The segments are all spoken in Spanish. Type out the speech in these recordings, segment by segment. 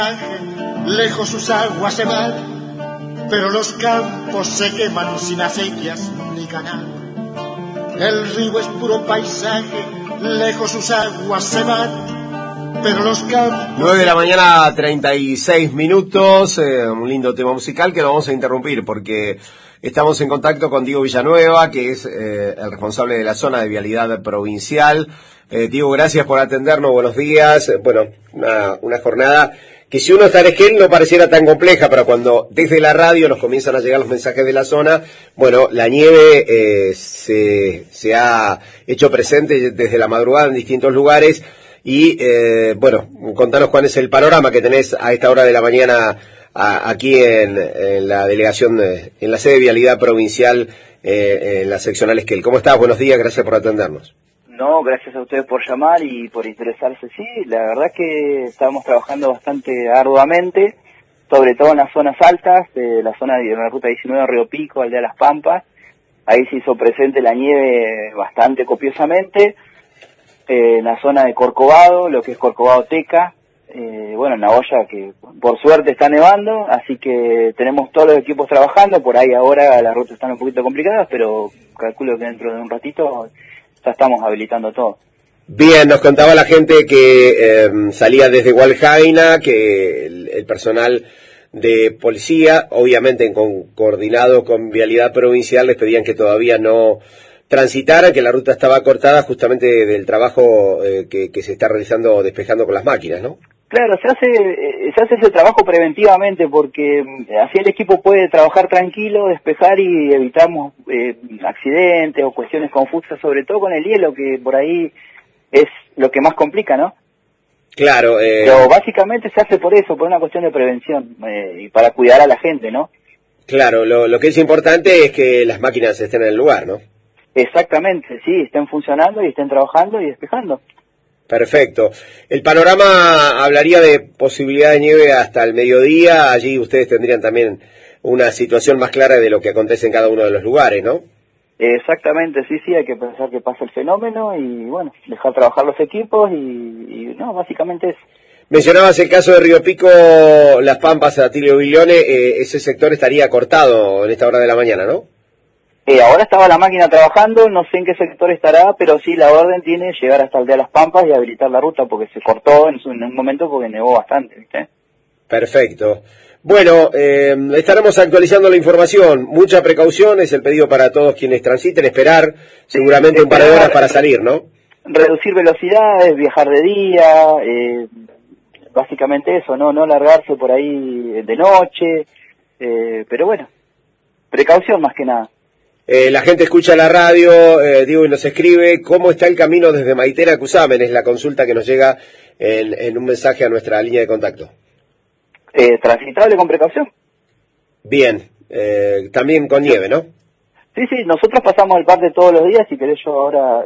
Lejos sus aguas se van, pero los campos se queman sin acequias ni ganado. El río es puro paisaje, lejos sus aguas se van, pero los campos... 9 de la mañana, 36 minutos, un lindo tema musical que lo vamos a interrumpir porque estamos en contacto con Diego Villanueva, que es el responsable de la zona de vialidad provincial. Diego, gracias por atendernos, buenos días. Bueno, una jornada que si uno está en Esquel no pareciera tan compleja, pero cuando desde la radio nos comienzan a llegar los mensajes de la zona, bueno, la nieve se ha hecho presente desde la madrugada en distintos lugares y, bueno, contanos cuál es el panorama que tenés a esta hora de la mañana aquí en la delegación, en la sede de vialidad provincial, en la seccional Esquel. ¿Cómo estás? Buenos días, gracias por atendernos. No, gracias a ustedes por llamar y por interesarse. Sí, la verdad que estamos trabajando bastante arduamente, sobre todo en las zonas altas, de la zona de la ruta 19 Río Pico, Aldea Las Pampas. Ahí se hizo presente la nieve bastante copiosamente. En la zona de Corcovado, lo que es Corcovado Teca, bueno, en Nagoya, que por suerte está nevando, así que tenemos todos los equipos trabajando. Por ahí ahora las rutas están un poquito complicadas, pero calculo que dentro de un ratito ya estamos habilitando todo. Bien, nos contaba la gente que salía desde Hualjaina, que el personal de policía, obviamente coordinado con Vialidad Provincial, les pedían que todavía no transitaran, que la ruta estaba cortada justamente del trabajo que se está realizando despejando con las máquinas, ¿no? Claro, se hace ese trabajo preventivamente porque así el equipo puede trabajar tranquilo, despejar y evitamos accidentes o cuestiones confusas, sobre todo con el hielo, que por ahí es lo que más complica, ¿no? Claro. Pero básicamente se hace por eso, por una cuestión de prevención y para cuidar a la gente, ¿no? Claro, lo que es importante es que las máquinas estén en el lugar, ¿no? Exactamente, sí, estén funcionando y estén trabajando y despejando. Perfecto. El panorama hablaría de posibilidad de nieve hasta el mediodía. Allí ustedes tendrían también una situación más clara de lo que acontece en cada uno de los lugares, ¿no? Exactamente, sí, hay que pensar que pasa el fenómeno y, bueno, dejar trabajar los equipos y no, básicamente es... Mencionabas el caso de Río Pico, Las Pampas, Atilio Villone, ese sector estaría cortado en esta hora de la mañana, ¿no? Ahora estaba la máquina trabajando, no sé en qué sector estará, pero sí, la orden tiene llegar hasta Aldea Las Pampas y habilitar la ruta, porque se cortó en un momento porque nevó bastante, ¿viste? Perfecto. Bueno, estaremos actualizando la información. Mucha precaución es el pedido para todos quienes transiten, esperar seguramente un par de horas para salir, ¿no? Reducir velocidades, viajar de día, básicamente eso, no largarse por ahí de noche, pero bueno, precaución más que nada. La gente escucha la radio, Diego, y nos escribe cómo está el camino desde Maitera a Cusamen, es la consulta que nos llega en un mensaje a nuestra línea de contacto. Transitable con precaución. Bien, también con nieve, ¿no? Sí, nosotros pasamos el parte todos los días, si querés yo ahora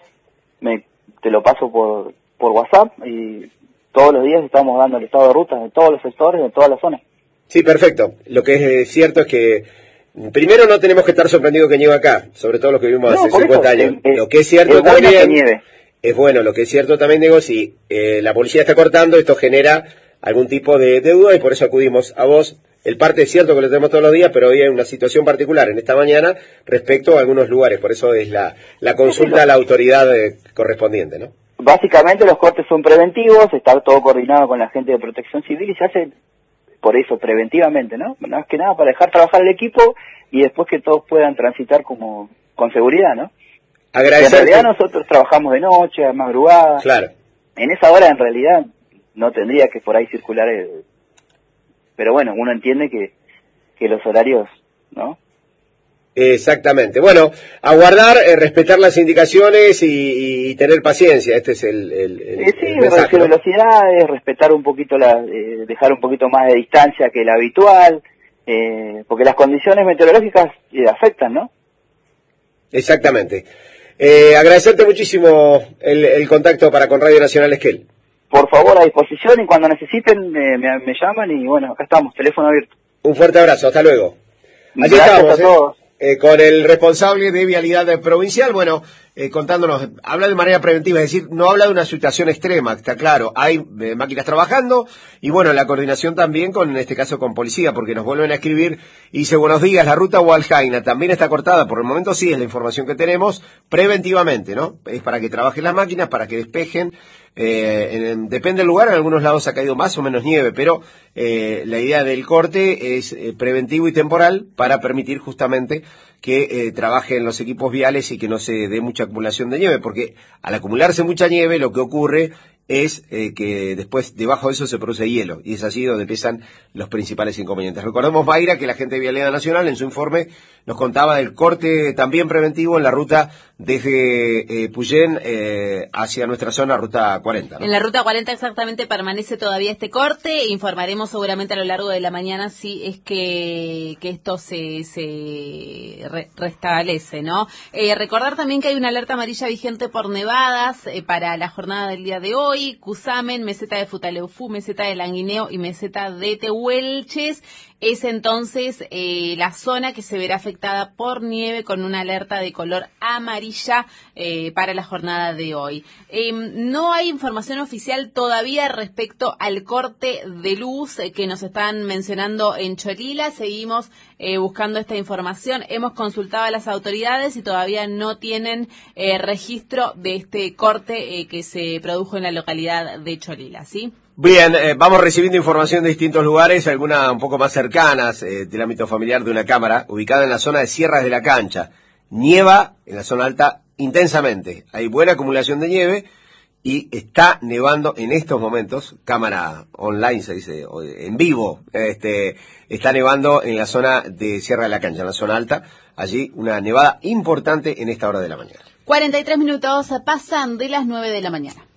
te lo paso por WhatsApp y todos los días estamos dando el estado de ruta de todos los sectores, de todas las zonas. Sí, perfecto. Lo que es cierto es que primero no tenemos que estar sorprendidos que nieve acá, sobre todo los que vivimos hace 50 años. Lo que es cierto también es bueno, lo que es cierto también, digo, si la policía está cortando, esto genera algún tipo de duda y por eso acudimos a vos. El parte es cierto que lo tenemos todos los días, pero hoy hay una situación particular en esta mañana respecto a algunos lugares, por eso es la consulta a la autoridad correspondiente, ¿no? Básicamente los cortes son preventivos, está todo coordinado con la gente de Protección Civil y se hace por eso, preventivamente, ¿no? Más que nada para dejar trabajar el equipo y después que todos puedan transitar con seguridad, ¿no? En realidad nosotros trabajamos de noche, a madrugada. Claro. En esa hora en realidad no tendría que por ahí circular pero bueno, uno entiende que los horarios, ¿no? Exactamente. Bueno, aguardar, respetar las indicaciones y tener paciencia. Este es el mensaje, reducir velocidades, respetar un poquito dejar un poquito más de distancia que la habitual, porque las condiciones meteorológicas afectan, ¿no? Exactamente. Agradecerte muchísimo el contacto para con Radio Nacional Esquel. Por favor, a disposición y cuando necesiten me llaman y bueno, acá estamos, teléfono abierto. Un fuerte abrazo, hasta luego. Allí estamos, a todos. Con el responsable de Vialidad Provincial, bueno... contándonos, habla de manera preventiva, es decir, no habla de una situación extrema, está claro, hay máquinas trabajando y bueno, la coordinación también con, en este caso, con policía, porque nos vuelven a escribir y dice, buenos días, la ruta Hualjaina también está cortada, por el momento sí, es la información que tenemos, preventivamente, ¿no? Es para que trabajen las máquinas, para que despejen, depende del lugar, en algunos lados ha caído más o menos nieve, pero la idea del corte es preventivo y temporal para permitir justamente que trabajen los equipos viales y que no se dé mucha acumulación de nieve, porque al acumularse mucha nieve lo que ocurre es que después debajo de eso se produce hielo, y es así donde empiezan los principales inconvenientes. Recordemos, Mayra, que la gente de Vialidad Nacional en su informe nos contaba del corte también preventivo en la ruta desde Puyén hacia nuestra zona, ruta 40, ¿no? En la ruta 40 exactamente permanece todavía este corte. Informaremos seguramente a lo largo de la mañana si es que esto se restablece, ¿no? Recordar también que hay una alerta amarilla vigente por nevadas para la jornada del día de hoy. Cusamen, meseta de Futaleufú, meseta de Languineo y meseta de Tehuelches. Es entonces la zona que se verá afectada por nieve con una alerta de color amarilla para la jornada de hoy. No hay información oficial todavía respecto al corte de luz que nos están mencionando en Cholila. Seguimos buscando esta información. Hemos consultado a las autoridades y todavía no tienen registro de este corte que se produjo en la localidad de Cholila, ¿sí? Bien, vamos recibiendo información de distintos lugares, algunas un poco más cercanas del ámbito familiar de una cámara ubicada en la zona de Sierras de la Cancha. Nieva en la zona alta intensamente, hay buena acumulación de nieve y está nevando en estos momentos, cámara online se dice, en vivo, está nevando en la zona de Sierra de la Cancha, en la zona alta, allí una nevada importante en esta hora de la mañana. 43 minutos pasan de las 9 de la mañana.